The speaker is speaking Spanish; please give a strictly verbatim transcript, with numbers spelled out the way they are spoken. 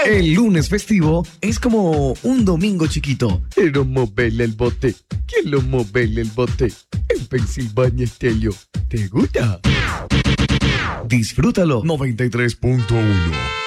El lunes festivo es como un domingo chiquito. Quiero moverle el bote. Quiero moverle el bote. En Pensilvania Stereo. ¿Te gusta? Disfrútalo. noventa y tres punto uno